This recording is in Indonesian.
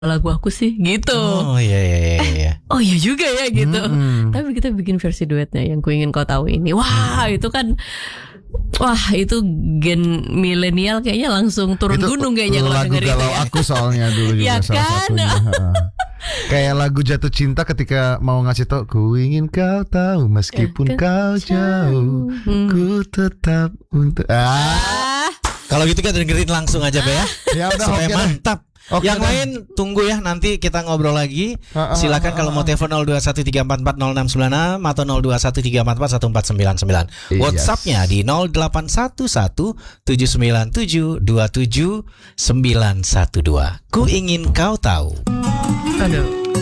lagu aku sih gitu. Oh iya. Oh iya juga ya gitu. Tapi kita bikin versi duetnya yang Ku Ingin Kau Tahu ini. Wah itu kan, itu gen milenial kayaknya langsung turun Itu gunung kayaknya kalau lagu dengerin galau ya. aku soalnya dulu juga Ya salah kan? satunya. Kayak lagu Jatuh Cinta ketika mau ngasih tau, ku ingin kau tahu meskipun kau jauh, ku tetap untuk. Kalau gitu kita dengerin langsung aja Be ya. Ya udah, supaya oke mantap. Oke Yang deh. lain tunggu ya, nanti kita ngobrol lagi. Silakan kalau mau telepon 0213440696 atau 0213441499. Yes. WhatsApp-nya di 081179727912. Ku ingin kau tahu. Aduh.